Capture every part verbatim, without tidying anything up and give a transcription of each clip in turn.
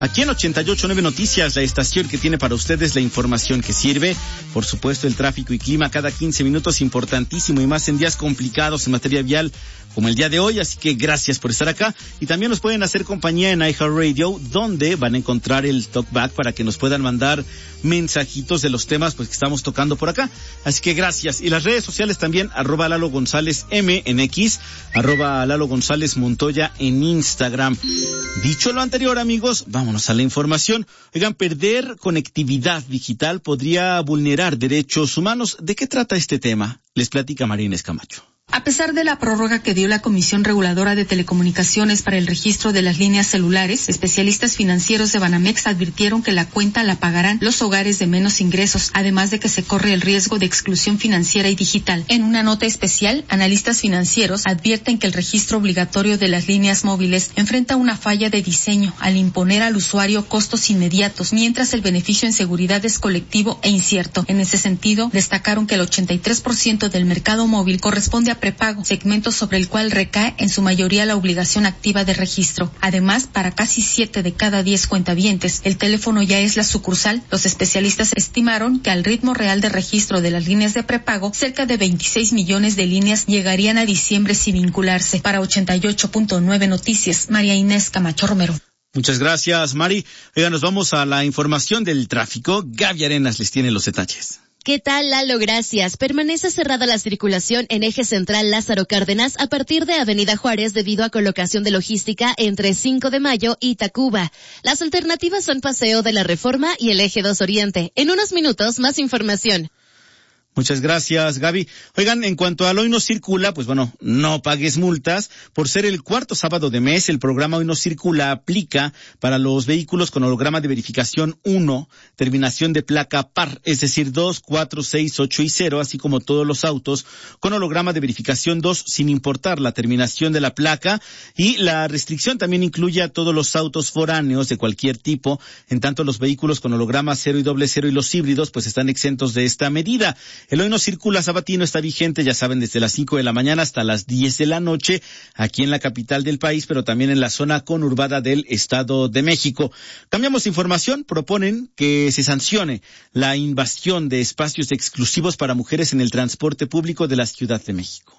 Aquí en ochenta y ocho punto nueve Noticias, la estación que tiene para ustedes la información que sirve. Por supuesto, el tráfico y clima cada quince minutos, importantísimo, y más en días complicados en materia vial como el día de hoy. Así que gracias por estar acá. Y también nos pueden hacer compañía en iHeartRadio, donde van a encontrar el talkback para que nos puedan mandar mensajitos de los temas pues que estamos tocando por acá. Así que gracias. Y las redes sociales también, arroba Lalo González M en X, arroba Lalo González Montoya en Instagram. Dicho lo anterior, amigos, vámonos a la información. Oigan, perder conectividad digital podría vulnerar derechos humanos. ¿De qué trata este tema? Les platica María Inés Camacho. A pesar de la prórroga que dio la Comisión Reguladora de Telecomunicaciones para el registro de las líneas celulares, especialistas financieros de Banamex advirtieron que la cuenta la pagarán los hogares de menos ingresos, además de que se corre el riesgo de exclusión financiera y digital. En una nota especial, analistas financieros advierten que el registro obligatorio de las líneas móviles enfrenta una falla de diseño al imponer al usuario costos inmediatos, mientras el beneficio en seguridad es colectivo e incierto. En ese sentido, destacaron que el ochenta y tres por ciento del mercado móvil corresponde a prepago, segmento sobre el cual recae en su mayoría la obligación activa de registro. Además, para casi siete de cada diez cuentavientes, el teléfono ya es la sucursal. Los especialistas estimaron que al ritmo real de registro de las líneas de prepago, cerca de veintiséis millones de líneas llegarían a diciembre sin vincularse. Para ochenta y ocho punto nueve Noticias, María Inés Camacho Romero. Muchas gracias, Mari. Oiga, nos vamos a la información del tráfico. Gaby Arenas les tiene los detalles. ¿Qué tal, Lalo? Gracias. Permanece cerrada la circulación en eje central Lázaro Cárdenas a partir de Avenida Juárez debido a colocación de logística entre cinco de mayo y Tacuba. Las alternativas son Paseo de la Reforma y el eje dos Oriente. En unos minutos, más información. Muchas gracias, Gaby. Oigan, en cuanto al Hoy No Circula, pues bueno, no pagues multas. Por ser el cuarto sábado de mes, el programa Hoy No Circula aplica para los vehículos con holograma de verificación uno, terminación de placa par, es decir, dos, cuatro, seis, ocho y cero, así como todos los autos con holograma de verificación dos, sin importar la terminación de la placa. Y la restricción también incluye a todos los autos foráneos de cualquier tipo, en tanto los vehículos con holograma cero y doble cero y los híbridos, pues están exentos de esta medida. El Hoy No Circula sabatino está vigente, ya saben, desde las cinco de la mañana hasta las diez de la noche, aquí en la capital del país, pero también en la zona conurbada del Estado de México. Cambiamos de información, proponen que se sancione la invasión de espacios exclusivos para mujeres en el transporte público de la Ciudad de México.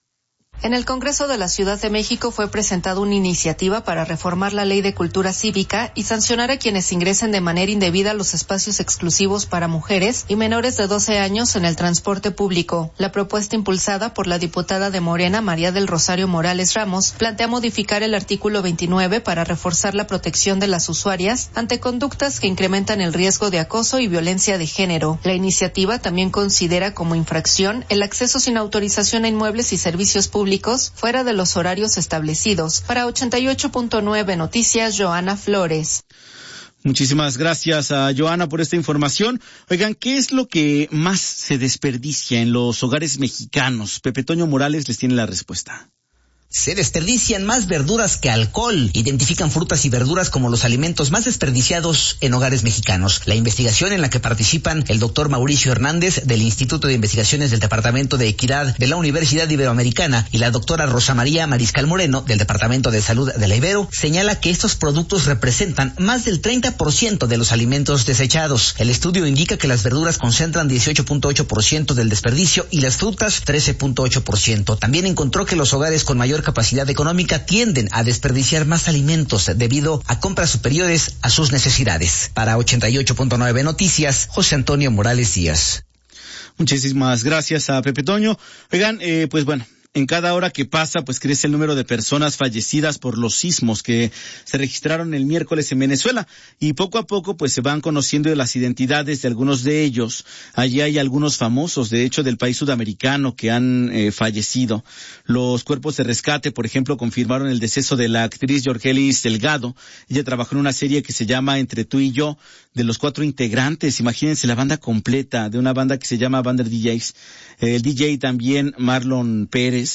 En el Congreso de la Ciudad de México fue presentada una iniciativa para reformar la Ley de Cultura Cívica y sancionar a quienes ingresen de manera indebida a los espacios exclusivos para mujeres y menores de doce años en el transporte público. La propuesta, impulsada por la diputada de Morena, María del Rosario Morales Ramos, plantea modificar el artículo veintinueve para reforzar la protección de las usuarias ante conductas que incrementan el riesgo de acoso y violencia de género. La iniciativa también considera como infracción el acceso sin autorización a inmuebles y servicios públicos fuera de los horarios establecidos. Para ochenta y ocho punto nueve Noticias, Joana Flores. Muchísimas gracias a Joana por esta información. Oigan, ¿qué es lo que más se desperdicia en los hogares mexicanos? Pepe Toño Morales les tiene la respuesta. Se desperdician más verduras que alcohol. Identifican frutas y verduras como los alimentos más desperdiciados en hogares mexicanos. La investigación, en la que participan el doctor Mauricio Hernández del Instituto de Investigaciones del Departamento de Equidad de la Universidad Iberoamericana y la doctora Rosa María Mariscal Moreno del Departamento de Salud de la Ibero, señala que estos productos representan más del treinta por ciento de los alimentos desechados. El estudio indica que las verduras concentran dieciocho punto ocho por ciento del desperdicio y las frutas trece punto ocho por ciento. También encontró que los hogares con mayor capacidad económica tienden a desperdiciar más alimentos debido a compras superiores a sus necesidades. Para ochenta y ocho punto nueve Noticias, José Antonio Morales Díaz. Muchísimas gracias a Pepe Toño. Oigan, eh, pues bueno, en cada hora que pasa, pues crece el número de personas fallecidas por los sismos que se registraron el miércoles en Venezuela. Y poco a poco, pues se van conociendo las identidades de algunos de ellos. Allí hay algunos famosos, de hecho, del país sudamericano que han eh, fallecido. Los cuerpos de rescate, por ejemplo, confirmaron el deceso de la actriz Yorgelis Delgado. Ella trabajó en una serie que se llama Entre tú y yo, de los cuatro integrantes. Imagínense la banda completa de una banda que se llama Banda D Js. El D J también, Marlon Pérez,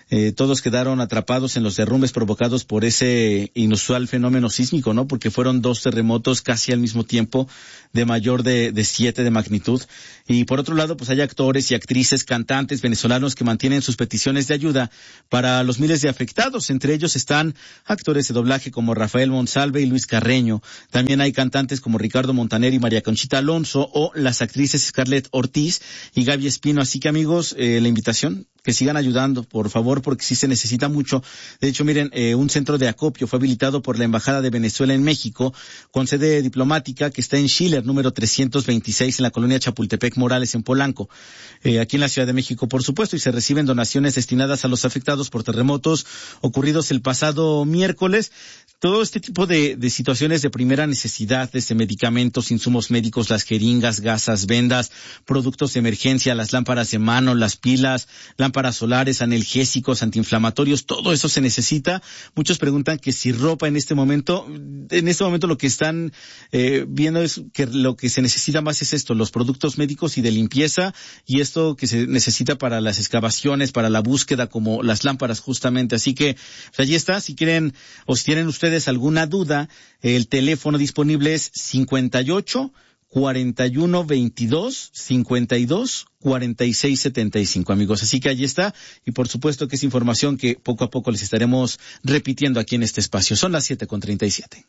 eh, todos quedaron atrapados en los derrumbes provocados por ese inusual fenómeno sísmico, ¿no? Porque fueron dos terremotos casi al mismo tiempo, de mayor de, de siete de magnitud. Y por otro lado, pues hay actores y actrices, cantantes venezolanos que mantienen sus peticiones de ayuda para los miles de afectados. Entre ellos están actores de doblaje como Rafael Monsalve y Luis Carreño. También hay cantantes como Ricardo Montaner y María Conchita Alonso, o las actrices Scarlett Ortiz y Gaby Espino. Así que, amigos, eh, la invitación, que sigan ayudando, por favor, porque sí se necesita mucho. De hecho, miren, eh, un centro de acopio fue habilitado por la Embajada de Venezuela en México, con sede diplomática, que está en Schiller, número trescientos veintiséis, en la colonia Chapultepec Morales, en Polanco, eh, aquí en la Ciudad de México, por supuesto, y se reciben donaciones destinadas a los afectados por terremotos ocurridos el pasado miércoles. Todo este tipo de, de situaciones de primera necesidad, desde medicamentos, insumos médicos, las jeringas, gasas, vendas, productos de emergencia, las lámparas de mano, las pilas, lámparas solares, analgésicos, antiinflamatorios, todo eso se necesita. Muchos preguntan que si ropa en este momento, en este momento lo que están eh, viendo es que lo que se necesita más es esto, los productos médicos y de limpieza, y esto que se necesita para las excavaciones, para la búsqueda, como las lámparas justamente. Así que pues allí está, si quieren o si tienen ustedes alguna duda, el teléfono disponible es cincuenta y ocho, cuarenta y uno, veintidós, cincuenta y dos, cuarenta y seis, setenta y cinco, amigos. Así que allí está, y por supuesto que es información que poco a poco les estaremos repitiendo aquí en este espacio. Son las siete con treinta y siete.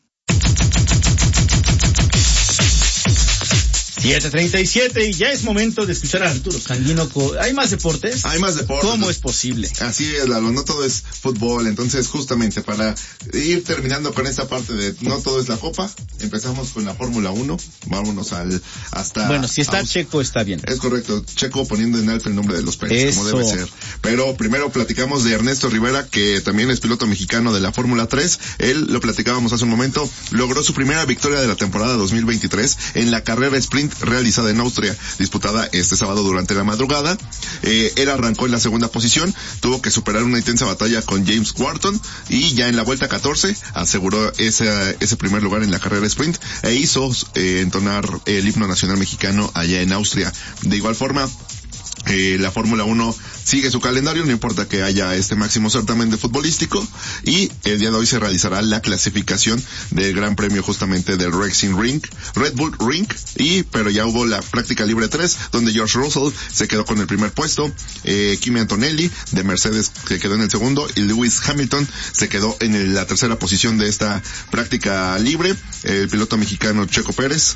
siete treinta y siete, y ya es momento de escuchar a Arturo Sanguino. ¿Hay más deportes? Hay más deportes. ¿Cómo es posible? Así es, Lalo, no todo es fútbol. Entonces, justamente para ir terminando con esta parte de no todo es la Copa, empezamos con la Fórmula uno. Vámonos al hasta... Bueno, si está Aus... Checo, está bien. Es correcto, Checo poniendo en alto el nombre de los Pérez, Eso. como debe ser. Pero primero platicamos de Ernesto Rivera, que también es piloto mexicano de la Fórmula tres. Él, lo platicábamos hace un momento, logró su primera victoria de la temporada dos mil veintitrés en la carrera sprint realizada en Austria, disputada este sábado durante la madrugada. Eh, él arrancó en la segunda posición, tuvo que superar una intensa batalla con James Wharton, y ya en la vuelta catorce aseguró ese, ese primer lugar en la carrera sprint, e hizo eh, entonar el himno nacional mexicano allá en Austria. De igual forma, Eh, la Fórmula uno sigue su calendario, no importa que haya este máximo certamen de futbolístico, y el día de hoy se realizará la clasificación del Gran Premio justamente del Racing Ring, Red Bull Ring, y pero ya hubo la práctica libre tres, donde George Russell se quedó con el primer puesto, eh, Kimi Antonelli de Mercedes se quedó en el segundo, y Lewis Hamilton se quedó en el, la tercera posición de esta práctica libre. El piloto mexicano Checo Pérez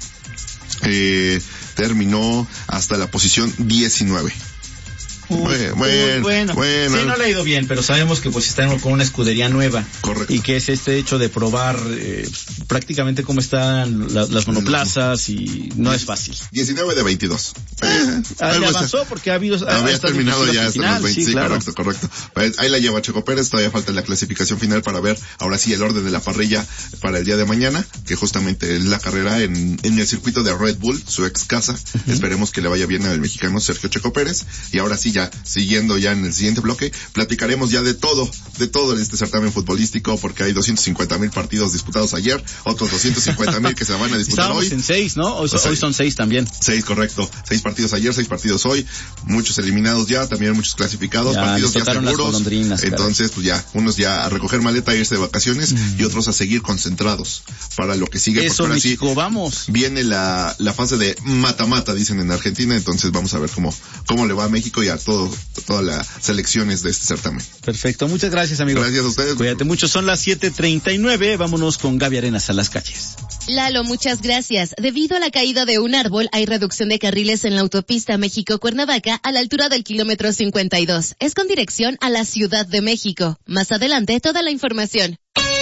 eh, terminó hasta la posición diecinueve. Uy, bueno, bueno, bueno, bueno. Sí, no le ha ido bien, pero sabemos que pues están con una escudería nueva. Correcto. Y que es este hecho de probar eh, prácticamente cómo están la, las monoplazas, y no es fácil. diecinueve de veintidós. Eh, ah, ya avanzó está. Porque ha habido... Había terminado ya hasta los veinte, sí, sí, claro. correcto, correcto. Pues ahí la lleva Checo Pérez, todavía falta la clasificación final para ver, ahora sí, el orden de la parrilla para el día de mañana, que justamente es la carrera en, en el circuito de Red Bull, su ex casa. Uh-huh. Esperemos que le vaya bien al mexicano Sergio Checo Pérez, y ahora sí, ya siguiendo ya en el siguiente bloque, platicaremos ya de todo, de todo en este certamen futbolístico, porque hay doscientos cincuenta mil partidos disputados ayer, otros doscientos cincuenta mil que se van a disputar Estábamos hoy. en seis, ¿no? Hoy, hoy son seis también. Seis, correcto. Seis partidos ayer, seis partidos hoy, muchos eliminados ya, también muchos clasificados, ya, partidos ya seguros. Entonces, pues ya, unos ya a recoger maleta, a irse de vacaciones, mm. y otros a seguir concentrados para lo que sigue. Eso, porque México, sí, vamos. Viene la, la fase de mata-mata, dicen en Argentina, entonces vamos a ver cómo, cómo le va a México y a todo, todas las selecciones de este certamen. Perfecto, muchas gracias, amigo. Gracias a ustedes. Cuídate mucho, son las siete treinta y nueve, vámonos con Gaby Arenas a las calles. Lalo, muchas gracias. Debido a la caída de un árbol, hay reducción de carriles en la autopista México-Cuernavaca a la altura del kilómetro cincuenta y dos. Es con dirección a la Ciudad de México. Más adelante, toda la información.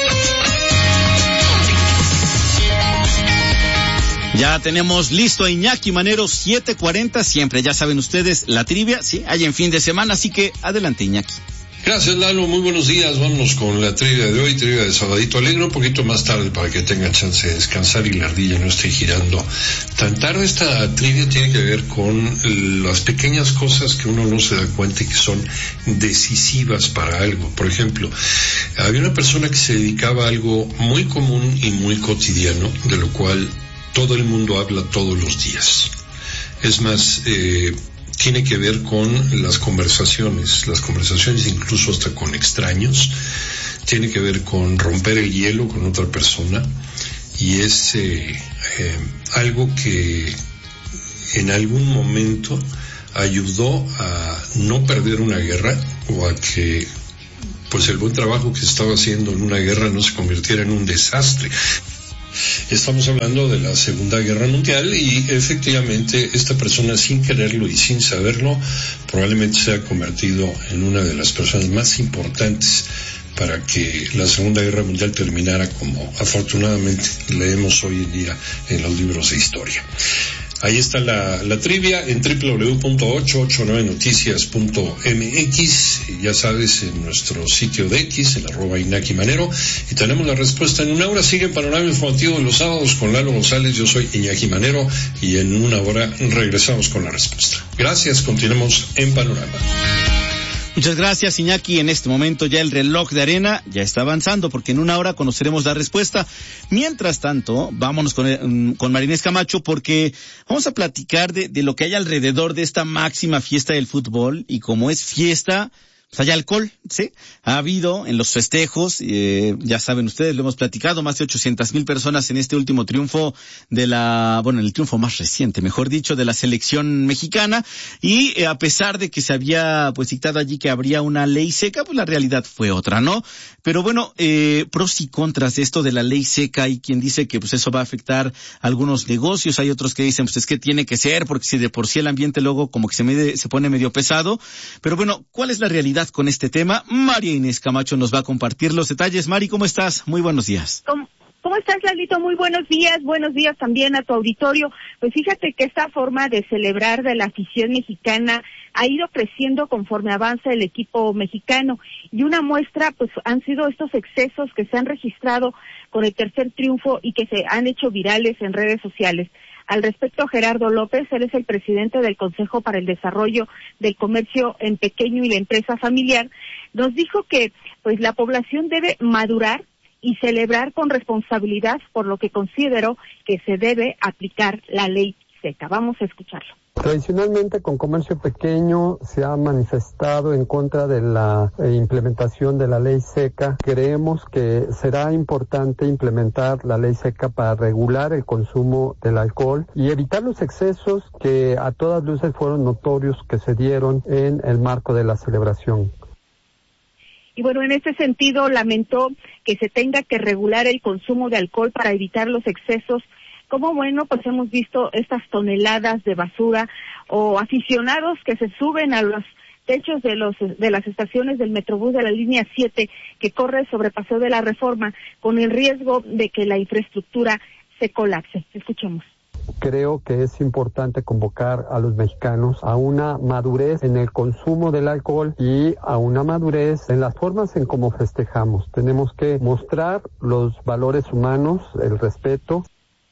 Ya tenemos listo a Iñaki Manero, siete cuarenta, siempre, ya saben ustedes, la trivia, sí, hay en fin de semana, así que adelante, Iñaki. Gracias, Lalo, muy buenos días. Vámonos con la trivia de hoy, trivia de Sabadito Alegre, un poquito más tarde para que tengan chance de descansar y la ardilla no esté girando tan tarde. Esta trivia tiene que ver con las pequeñas cosas que uno no se da cuenta y que son decisivas para algo. Por ejemplo, había una persona que se dedicaba a algo muy común y muy cotidiano, de lo cual todo el mundo habla todos los días. Es más, eh, tiene que ver con las conversaciones, las conversaciones incluso hasta con extraños, tiene que ver con romper el hielo con otra persona, y es eh, eh, algo que en algún momento ayudó a no perder una guerra, o a que pues el buen trabajo que se estaba haciendo en una guerra no se convirtiera en un desastre. Estamos hablando de la Segunda Guerra Mundial, y efectivamente esta persona, sin quererlo y sin saberlo, probablemente se ha convertido en una de las personas más importantes para que la Segunda Guerra Mundial terminara, como afortunadamente leemos hoy en día en los libros de historia. Ahí está la, la trivia en doble u doble u doble u punto ochocientos ochenta y nueve noticias punto m x, ya sabes, en nuestro sitio de X, en arroba Iñaki Manero, y tenemos la respuesta en una hora. Sigue el Panorama Informativo de los sábados con Lalo González. Yo soy Iñaki Manero, y en una hora regresamos con la respuesta. Gracias, continuemos en Panorama. Muchas gracias, Iñaki. En este momento ya el reloj de arena ya está avanzando, porque en una hora conoceremos la respuesta. Mientras tanto, vámonos con, con María Inés Camacho, porque vamos a platicar de, de lo que hay alrededor de esta máxima fiesta del fútbol. Y como es fiesta, pues hay alcohol, ¿sí? Ha habido en los festejos, eh, ya saben ustedes, lo hemos platicado, más de ochocientas mil personas en este último triunfo de la, bueno, el triunfo más reciente, mejor dicho, de la selección mexicana. Y eh, a pesar de que se había pues dictado allí que habría una ley seca, pues la realidad fue otra, ¿no? Pero bueno, eh, pros y contras de esto de la ley seca. Hay quien dice que pues eso va a afectar algunos negocios, hay otros que dicen pues es que tiene que ser, porque si de por sí el ambiente luego como que se, mede, se pone medio pesado. Pero bueno, ¿cuál es la realidad con este tema? María Inés Camacho nos va a compartir los detalles. Mari, ¿cómo estás? Muy buenos días. ¿Cómo, cómo estás, Lalito? Muy buenos días. Buenos días también a tu auditorio. Pues fíjate que esta forma de celebrar de la afición mexicana ha ido creciendo conforme avanza el equipo mexicano, y una muestra pues han sido estos excesos que se han registrado con el tercer triunfo y que se han hecho virales en redes sociales. Al respecto, Gerardo López, él es el presidente del Consejo para el Desarrollo del Comercio en Pequeño y la Empresa Familiar, nos dijo que pues la población debe madurar y celebrar con responsabilidad, por lo que consideró que se debe aplicar la ley seca. Vamos a escucharlo. Tradicionalmente, con comercio pequeño se ha manifestado en contra de la eh, implementación de la ley seca. Creemos que será importante implementar la ley seca para regular el consumo del alcohol y evitar los excesos que a todas luces fueron notorios que se dieron en el marco de la celebración. Y bueno, en este sentido lamentó que se tenga que regular el consumo de alcohol para evitar los excesos. Como bueno, pues hemos visto estas toneladas de basura o aficionados que se suben a los techos de los de las estaciones del Metrobús de la línea siete que corre sobre Paseo de la Reforma, con el riesgo de que la infraestructura se colapse. Escuchemos. Creo que es importante convocar a los mexicanos a una madurez en el consumo del alcohol y a una madurez en las formas en cómo festejamos. Tenemos que mostrar los valores humanos, el respeto.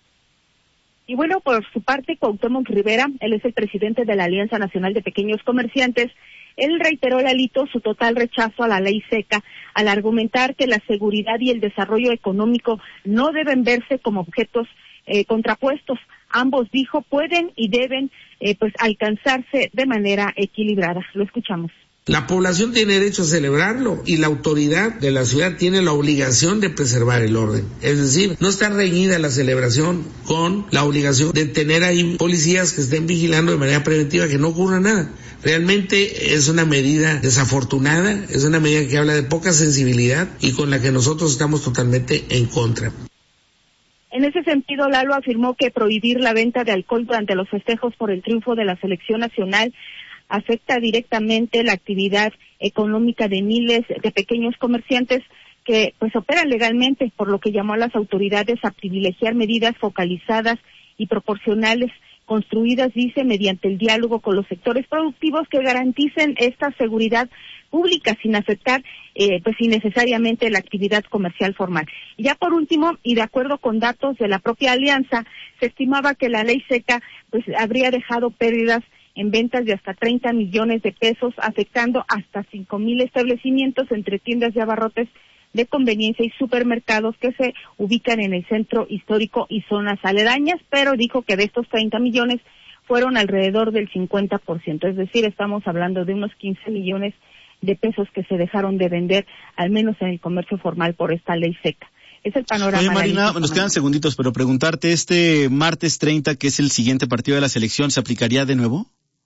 Y bueno, por su parte, Cuauhtémoc Rivera, él es el presidente de la Alianza Nacional de Pequeños Comerciantes, él reiteró, Lalito, su total rechazo a la ley seca, al argumentar que la seguridad y el desarrollo económico no deben verse como objetos eh, contrapuestos. Ambos, dijo, pueden y deben eh, pues alcanzarse de manera equilibrada. Lo escuchamos. La población tiene derecho a celebrarlo y la autoridad de la ciudad tiene la obligación de preservar el orden. Es decir, no está reñida la celebración con la obligación de tener ahí policías que estén vigilando de manera preventiva que no ocurra nada. Realmente es una medida desafortunada, es una medida que habla de poca sensibilidad y con la que nosotros estamos totalmente en contra. En ese sentido, Lalo afirmó que prohibir la venta de alcohol durante los festejos por el triunfo de la selección nacional afecta directamente la actividad económica de miles de pequeños comerciantes que pues operan legalmente, por lo que llamó a las autoridades a privilegiar medidas focalizadas y proporcionales, construidas, dice, mediante el diálogo con los sectores productivos que garanticen esta seguridad pública sin afectar eh, pues innecesariamente la actividad comercial formal. Y ya por último, y de acuerdo con datos de la propia alianza, se estimaba que la ley seca pues habría dejado pérdidas en ventas de hasta treinta millones de pesos, afectando hasta cinco mil establecimientos entre tiendas de abarrotes de conveniencia y supermercados que se ubican en el centro histórico y zonas aledañas, pero dijo que de estos treinta millones fueron alrededor del cincuenta por ciento, es decir, estamos hablando de unos quince millones de pesos que se dejaron de vender, al menos en el comercio formal, por esta ley seca. Es el panorama. Oye, Marina, nos quedan segunditos, pero preguntarte, este martes treinta, que es el siguiente partido de la selección, ¿se aplicaría de nuevo?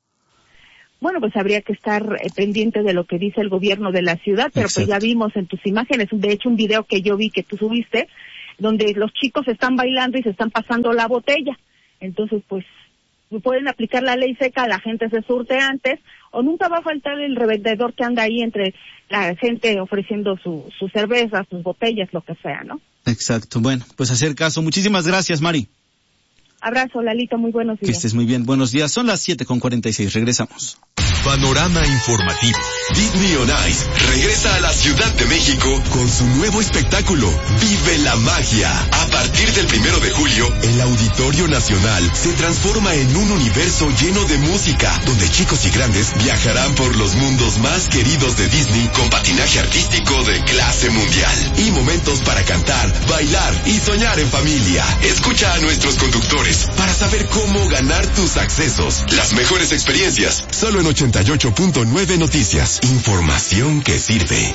Bueno, pues habría que estar eh, pendiente de lo que dice el gobierno de la ciudad, pero Exacto. Pues ya vimos en tus imágenes, de hecho un video que yo vi que tú subiste, donde los chicos están bailando y se están pasando la botella. Entonces, pues, pueden aplicar la ley seca, la gente se surte antes, o nunca va a faltar el revendedor que anda ahí entre la gente ofreciendo su, su cerveza, sus botellas, lo que sea, ¿no? Exacto. Bueno, pues hacer caso. Muchísimas gracias, Mari. Abrazo, Lalito, muy buenos días. Que estés muy bien, buenos días. Son las siete con cuarenta y seis, regresamos. Panorama informativo. Disney on Ice regresa a la Ciudad de México con su nuevo espectáculo, Vive la Magia. A partir del primero de julio, el Auditorio Nacional se transforma en un universo lleno de música, donde chicos y grandes viajarán por los mundos más queridos de Disney con patinaje artístico de clase mundial y momentos para cantar, bailar y soñar en familia. Escucha a nuestros conductores para saber cómo ganar tus accesos. Las mejores experiencias, solo en ochenta y ocho punto nueve Noticias. Información que sirve.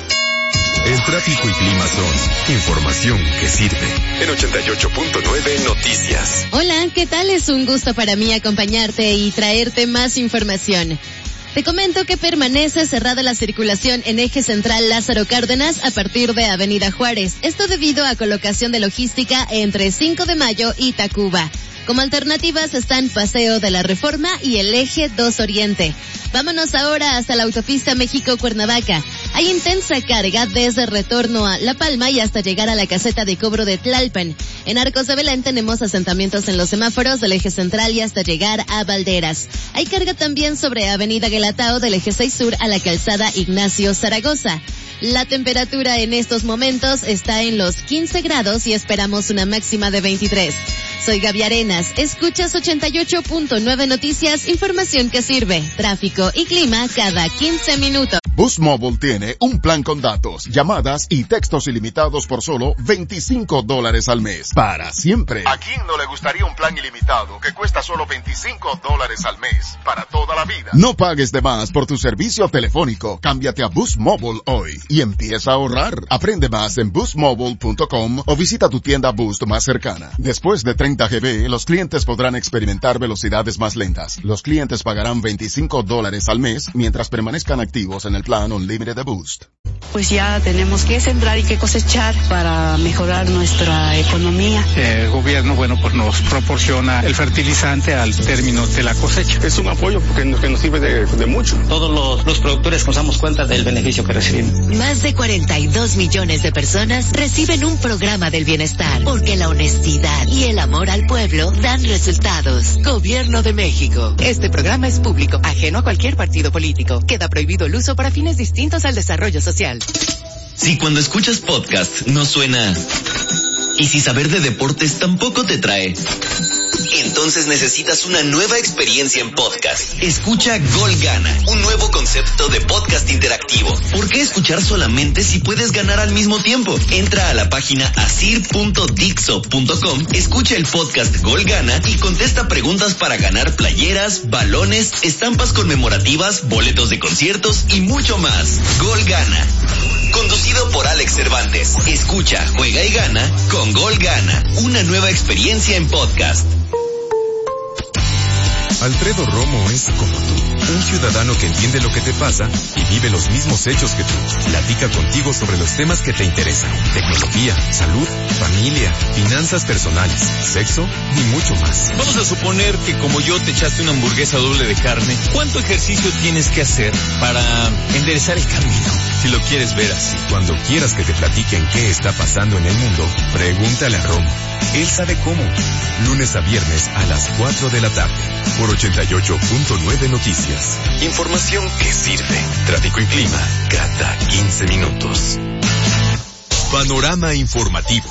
El tráfico y clima son información que sirve. En ochenta y ocho punto nueve Noticias. Hola, ¿qué tal? Es un gusto para mí acompañarte y traerte más información. Te comento que permanece cerrada la circulación en eje central Lázaro Cárdenas a partir de Avenida Juárez. Esto debido a colocación de logística entre cinco de mayo y Tacuba. Como alternativas están Paseo de la Reforma y el eje dos Oriente. Vámonos ahora hasta la autopista México-Cuernavaca. Hay intensa carga desde retorno a La Palma y hasta llegar a la caseta de cobro de Tlalpan. En Arcos de Belén tenemos asentamientos en los semáforos del eje central y hasta llegar a Valderas. Hay carga también sobre Avenida Guelatao del eje seis Sur a la calzada Ignacio Zaragoza. La temperatura en estos momentos está en los quince grados y esperamos una máxima de veintitrés. Soy Gaby Arenas, escuchas ochenta y ocho punto nueve Noticias, información que sirve, tráfico y clima cada quince minutos. Boost Mobile tiene un plan con datos, llamadas y textos ilimitados por solo veinticinco dólares al mes, para siempre. ¿A quién no le gustaría un plan ilimitado que cuesta solo veinticinco dólares al mes, para toda la vida? No pagues de más por tu servicio telefónico, cámbiate a Boost Mobile hoy y empieza a ahorrar. Aprende más en boost mobile punto com o visita tu tienda Boost más cercana. Después de treinta gigabytes, los clientes podrán experimentar velocidades más lentas. Los clientes pagarán veinticinco dólares al mes mientras permanezcan activos en el plan Unlimited de Boost. Pues ya tenemos que sembrar y que cosechar para mejorar nuestra economía. El gobierno, bueno, pues nos proporciona el fertilizante al término de la cosecha. Es un apoyo porque nos, que nos sirve de, de mucho. Todos los, los productores nos damos cuenta del beneficio que recibimos. Más de cuarenta y dos millones de personas reciben un programa del bienestar, porque la honestidad y el amor al pueblo dan resultados. Gobierno de México. Este programa es público, ajeno a cualquier partido político. Queda prohibido el uso para fines distintos al desarrollo social. Si cuando escuchas podcast no suena, y si saber de deportes tampoco te trae, entonces necesitas una nueva experiencia en podcast. Escucha Gol Gana, un nuevo concepto de podcast interactivo. ¿Por qué escuchar solamente si puedes ganar al mismo tiempo? Entra a la página asir punto dixo punto com, escucha el podcast Gol Gana y contesta preguntas para ganar playeras, balones, estampas conmemorativas, boletos de conciertos y mucho más. Gol Gana, conducido por Alex Cervantes. Escucha, juega y gana con Gol Gana, una nueva experiencia en podcast. Alfredo Romo es como tú, un ciudadano que entiende lo que te pasa y vive los mismos hechos que tú. Platica contigo sobre los temas que te interesan: tecnología, salud, familia, finanzas personales, sexo y mucho más. Vamos a suponer que como yo te echaste una hamburguesa doble de carne. ¿Cuánto ejercicio tienes que hacer para enderezar el camino? Si lo quieres ver así. Cuando quieras que te platiquen qué está pasando en el mundo, pregúntale a Romo. Él sabe cómo. Lunes a viernes a las cuatro de la tarde. Por ochenta y ocho punto nueve Noticias. Información que sirve. Tráfico y clima cada quince minutos. Panorama informativo.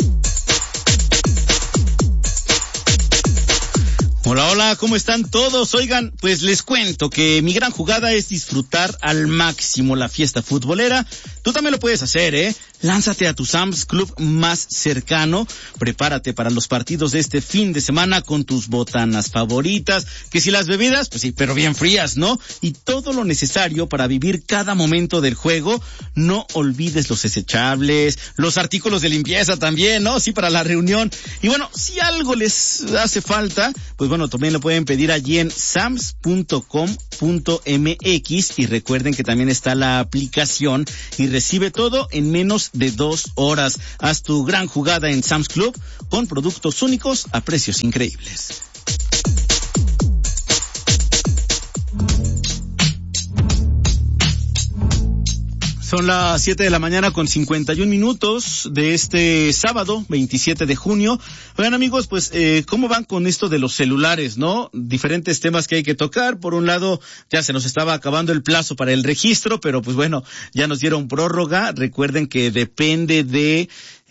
Hola, hola, ¿cómo están todos? Oigan, pues les cuento que mi gran jugada es disfrutar al máximo la fiesta futbolera. Tú también lo puedes hacer, ¿eh? lánzate a tu Sam's Club más cercano, prepárate para los partidos de este fin de semana con tus botanas favoritas, que si las bebidas, pues sí, pero bien frías, ¿no? Y todo lo necesario para vivir cada momento del juego. No olvides los desechables, los artículos de limpieza también, ¿no? Sí, para la reunión. Y bueno, si algo les hace falta, pues bueno, también lo pueden pedir allí en sams punto com punto m x, y recuerden que también está la aplicación y recibe todo en menos de dos horas. Haz tu gran jugada en Sam's Club con productos únicos a precios increíbles. Son las siete de la mañana con cincuenta y un minutos de este sábado, veintisiete de junio. Oigan, amigos, pues, eh, ¿cómo van con esto de los celulares, no? Diferentes temas que hay que tocar. Por un lado, ya se nos estaba acabando el plazo para el registro, pero pues bueno, ya nos dieron prórroga. Recuerden que depende de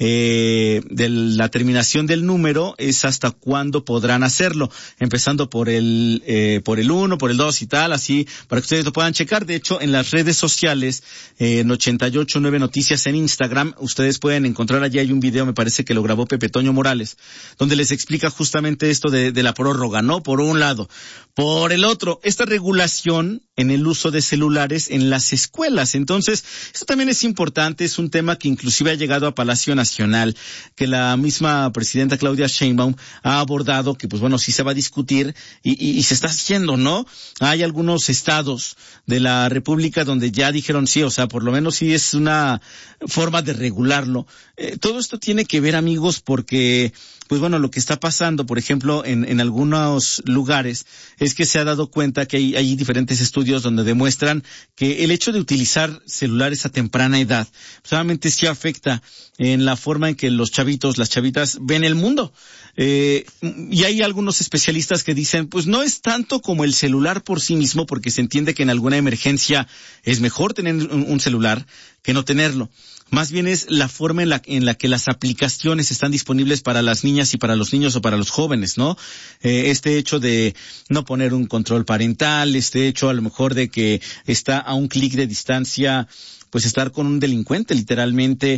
eh, de la terminación del número, es hasta cuándo podrán hacerlo, empezando por el eh, por el uno, por el dos y tal, así, para que ustedes lo puedan checar. De hecho, en las redes sociales, eh, en ochenta y ocho nueve Noticias en Instagram, ustedes pueden encontrar allí, hay un video, me parece que lo grabó Pepe Toño Morales, donde les explica justamente esto de, de la prórroga, ¿no? Por un lado. Por el otro, esta regulación en el uso de celulares en las escuelas. Entonces, esto también es importante, es un tema que inclusive ha llegado a Palacio Nacional, que la misma presidenta Claudia Sheinbaum ha abordado, que pues bueno, sí se va a discutir y, y, y se está haciendo, ¿no? Hay algunos estados de la República donde ya dijeron sí, o sea, por lo menos sí es una forma de regularlo. Eh, todo esto tiene que ver, amigos, porque pues bueno, lo que está pasando, por ejemplo, en, en algunos lugares, es que se ha dado cuenta que hay, hay diferentes estudios donde demuestran que el hecho de utilizar celulares a temprana edad solamente sí afecta en la forma en que los chavitos, las chavitas ven el mundo. Eh, y hay algunos especialistas que dicen, pues no es tanto como el celular por sí mismo, porque se entiende que en alguna emergencia es mejor tener un, un celular que no tenerlo. Más bien es la forma en la, en la que las aplicaciones están disponibles para las niñas y para los niños o para los jóvenes, ¿no? Eh, este hecho de no poner un control parental, este hecho a lo mejor de que está a un clic de distancia, pues estar con un delincuente literalmente,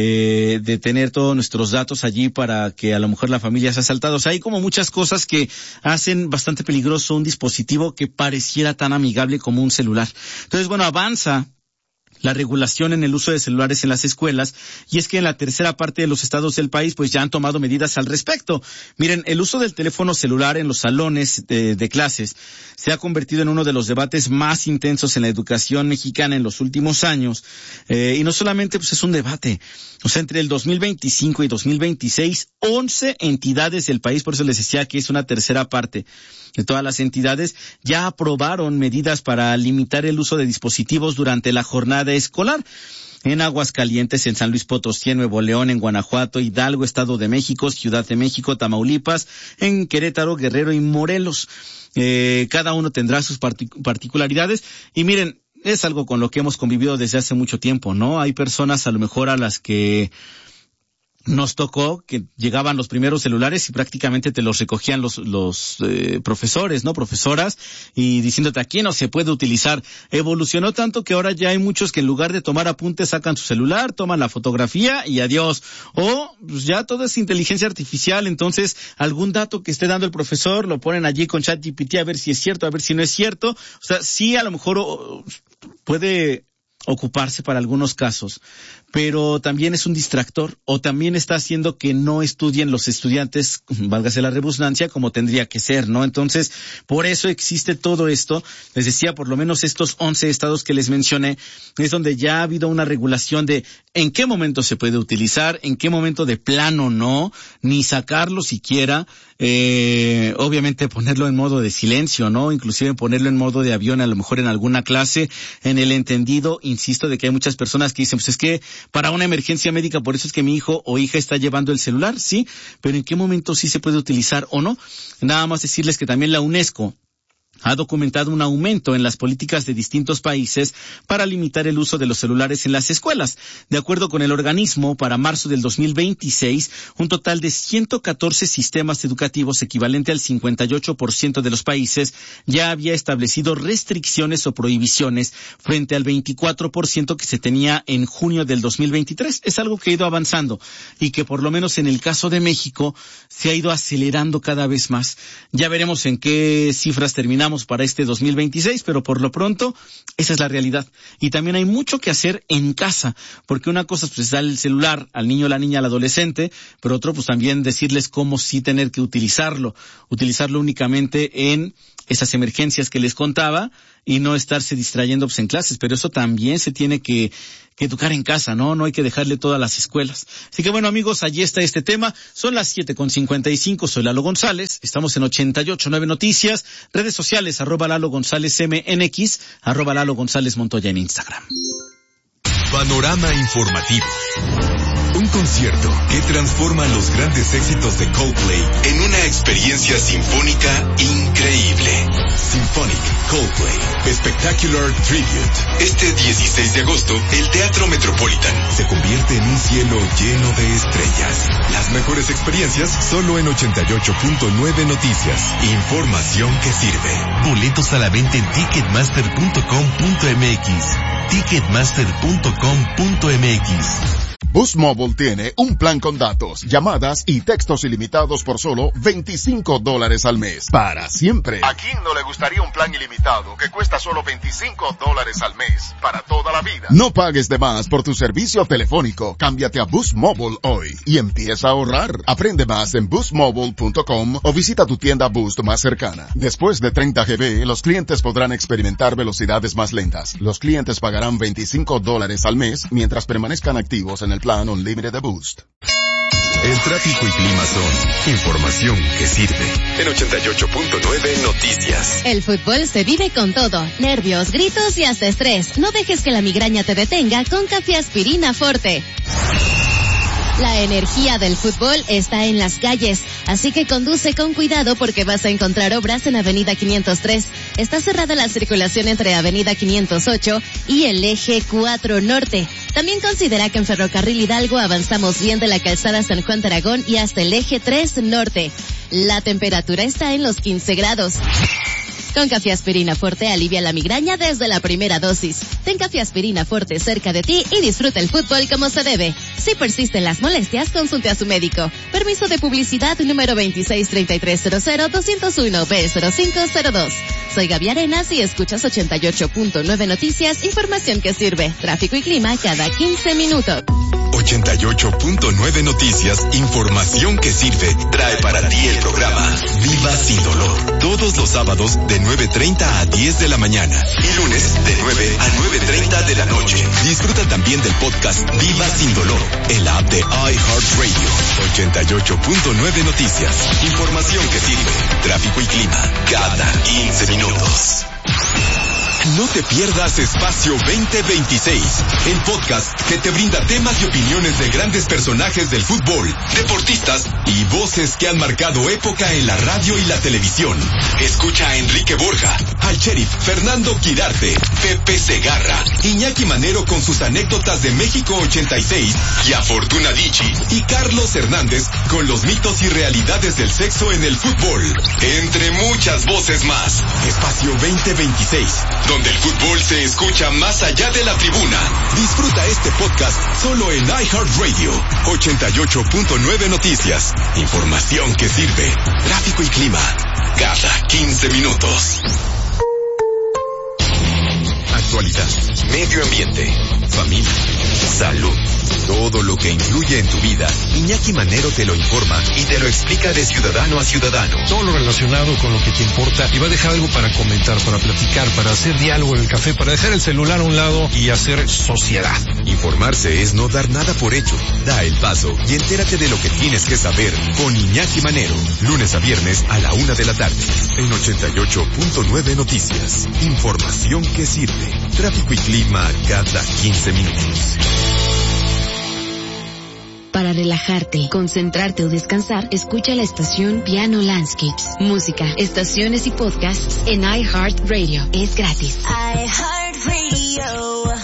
eh, de tener todos nuestros datos allí para que a lo mejor la familia sea asaltada. O sea, hay como muchas cosas que hacen bastante peligroso un dispositivo que pareciera tan amigable como un celular. Entonces, bueno, avanza la regulación en el uso de celulares en las escuelas, y es que en la tercera parte de los estados del país pues ya han tomado medidas al respecto. Miren, el uso del teléfono celular en los salones de, de clases se ha convertido en uno de los debates más intensos en la educación mexicana en los últimos años, eh, y no solamente pues es un debate, o sea, entre el dos mil veinticinco y dos mil veintiséis, once entidades del país, por eso les decía que es una tercera parte de todas las entidades, ya aprobaron medidas para limitar el uso de dispositivos durante la jornada escolar. En Aguascalientes, en San Luis Potosí, en Nuevo León, en Guanajuato, Hidalgo, Estado de México, Ciudad de México, Tamaulipas, en Querétaro, Guerrero y Morelos. Eh, cada uno tendrá sus partic- particularidades. Y miren, es algo con lo que hemos convivido desde hace mucho tiempo, ¿no? Hay personas a lo mejor a las que nos tocó que llegaban los primeros celulares y prácticamente te los recogían los los eh, profesores, ¿no? Profesoras, y diciéndote aquí no se puede utilizar. Evolucionó tanto que ahora ya hay muchos que en lugar de tomar apuntes sacan su celular, toman la fotografía y adiós. O pues ya todo es inteligencia artificial, entonces algún dato que esté dando el profesor lo ponen allí con ChatGPT a ver si es cierto, a ver si no es cierto. O sea, sí a lo mejor oh, puede ocuparse para algunos casos, pero también es un distractor, o también está haciendo que no estudien los estudiantes, válgase la redundancia, como tendría que ser, ¿no? Entonces, por eso existe todo esto. Les decía, por lo menos estos once estados que les mencioné, es donde ya ha habido una regulación de en qué momento se puede utilizar, en qué momento de plano no, ni sacarlo siquiera, eh, obviamente ponerlo en modo de silencio, ¿no? Inclusive ponerlo en modo de avión, a lo mejor en alguna clase, en el entendido, insisto, de que hay muchas personas que dicen, pues es que para una emergencia médica, por eso es que mi hijo o hija está llevando el celular, sí, pero ¿en qué momento sí se puede utilizar o no? Nada más decirles que también la UNESCO ha documentado un aumento en las políticas de distintos países para limitar el uso de los celulares en las escuelas. De acuerdo con el organismo, para marzo del dos mil veintiséis, un total de ciento catorce sistemas educativos, equivalente al cincuenta y ocho por ciento de los países, ya había establecido restricciones o prohibiciones frente al veinticuatro por ciento que se tenía en junio del dos mil veintitrés. Es algo que ha ido avanzando y que por lo menos en el caso de México se ha ido acelerando cada vez más. Ya veremos en qué cifras terminamos para este dos mil veintiséis, pero por lo pronto esa es la realidad. Y también hay mucho que hacer en casa, porque una cosa es pues dar el celular al niño, la niña, al adolescente, pero otro pues también decirles cómo sí tener que utilizarlo, utilizarlo únicamente en esas emergencias que les contaba y no estarse distrayendo pues en clases, pero eso también se tiene que, que educar en casa, ¿no? No hay que dejarle todo a las escuelas. Así que bueno, amigos, allí está este tema. Son las siete con cincuenta y cinco, soy Lalo González, estamos en ochenta y ocho punto nueve Noticias, redes sociales, arroba Lalo González M N X, arroba Lalo González Montoya en Instagram. Panorama informativo. Un concierto que transforma los grandes éxitos de Coldplay en una experiencia sinfónica increíble. Symphonic Coldplay Spectacular Tribute. Este dieciséis de agosto, el Teatro Metropolitan se convierte en un cielo lleno de estrellas. Las mejores experiencias solo en ochenta y ocho punto nueve Noticias. Información que sirve. Boletos a la venta en ticketmaster punto com punto m x. ticketmaster punto com punto m x. Boost Mobile tiene un plan con datos, llamadas y textos ilimitados por solo veinticinco dólares al mes. Para siempre. ¿A quién no le gustaría un plan ilimitado que cuesta solo veinticinco dólares al mes? Para toda la vida. No pagues de más por tu servicio telefónico. Cámbiate a Boost Mobile hoy y empieza a ahorrar. Aprende más en boost mobile punto com o visita tu tienda Boost más cercana. Después de treinta gigabytes, los clientes podrán experimentar velocidades más lentas. Los clientes pagarán veinticinco dólares al mes mientras permanezcan activos en el plan Unlimited de Boost. El tráfico y clima son información que sirve. En ochenta y ocho punto nueve Noticias. El fútbol se vive con todo. Nervios, gritos y hasta estrés. No dejes que la migraña te detenga con Café Aspirina Forte. La energía del fútbol está en las calles, así que conduce con cuidado porque vas a encontrar obras en Avenida quinientos tres. Está cerrada la circulación entre Avenida quinientos ocho y el Eje cuatro Norte. También considera que en Ferrocarril Hidalgo avanzamos bien de la calzada San Juan de Aragón y hasta el Eje tres Norte. La temperatura está en los quince grados. Con Café Aspirina Forte alivia la migraña desde la primera dosis. Ten Café Aspirina Forte cerca de ti y disfruta el fútbol como se debe. Si persisten las molestias, consulte a su médico. Permiso de publicidad número veintiséis treinta y tres cero cero doscientos uno B cero cinco cero dos. Soy Gaby Arenas y escuchas ochenta y ocho punto nueve Noticias, información que sirve. Tráfico y clima cada quince minutos. ochenta y ocho punto nueve Noticias, información que sirve, trae para ti el programa Viva Sin Dolor. Todos los sábados de nueve treinta a diez de la mañana y lunes de nueve a nueve treinta de la noche. Disfruta también del podcast Viva Sin Dolor en la app de iHeartRadio. ochenta y ocho punto nueve Noticias, información que sirve, tráfico y clima cada quince minutos. No te pierdas Espacio veinte veintiséis, el podcast que te brinda temas y opiniones de grandes personajes del fútbol, deportistas y voces que han marcado época en la radio y la televisión. Escucha a Enrique Borja, al sheriff Fernando Quirarte, Pepe Segarra, Iñaki Manero con sus anécdotas de México ochenta y seis y a Fortuna Dicci y Carlos Hernández con los mitos y realidades del sexo en el fútbol, entre muchas voces más. Espacio veinte veintiséis, donde el fútbol se escucha más allá de la tribuna. Disfruta este podcast solo en iHeartRadio. ochenta y ocho punto nueve Noticias, información que sirve, tráfico y clima cada quince minutos. Actualidad, medio ambiente, familia, salud, todo lo que influye en tu vida. Iñaki Manero te lo informa y te lo explica de ciudadano a ciudadano. Todo lo relacionado con lo que te importa y va a dejar algo para comentar, para platicar, para hacer diálogo en el café, para dejar el celular a un lado y hacer sociedad. Informarse es no dar nada por hecho. Da el paso y entérate de lo que tienes que saber con Iñaki Manero. Lunes a viernes a la una de la tarde en ochenta y ocho punto nueve Noticias. Información que sirve. Tráfico y clima cada quince minutos. Para relajarte, concentrarte o descansar, escucha la estación Piano Landscapes. Música, estaciones y podcasts en iHeartRadio. Es gratis. iHeartRadio.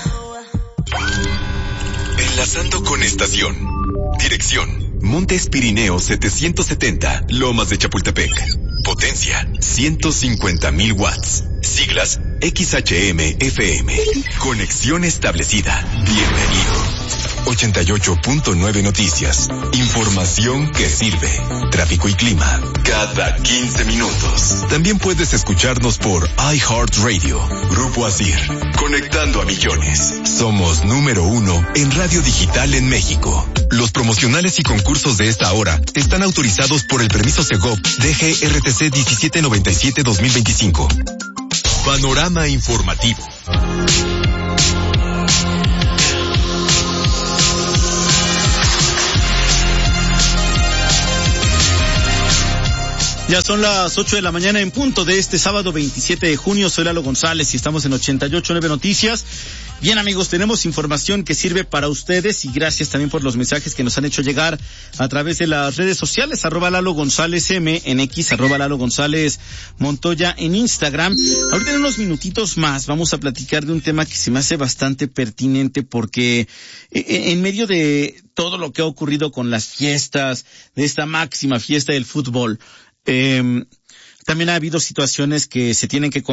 Enlazando con estación. Dirección: Montes Pirineos setecientos setenta, Lomas de Chapultepec. Potencia: ciento cincuenta mil watts. Siglas: X H M F M. Conexión establecida. Bienvenido. ochenta y ocho punto nueve Noticias. Información que sirve. Tráfico y clima cada quince minutos. También puedes escucharnos por iHeartRadio. Grupo Asir. Conectando a millones. Somos número uno en radio digital en México. Los promocionales y concursos de esta hora están autorizados por el permiso Segov D G R T C diecisiete noventa y siete dos mil veinticinco. Panorama informativo. Ya son las ocho de la mañana en punto de este sábado veintisiete de junio. Soy Lalo González y estamos en ochenta y ocho punto nueve Noticias. Bien, amigos, tenemos información que sirve para ustedes y gracias también por los mensajes que nos han hecho llegar a través de las redes sociales, arroba Lalo González M en X, arroba Lalo González Montoya en Instagram. Ahorita en unos minutitos más vamos a platicar de un tema que se me hace bastante pertinente porque en medio de todo lo que ha ocurrido con las fiestas, de esta máxima fiesta del fútbol, eh, también ha habido situaciones que se tienen que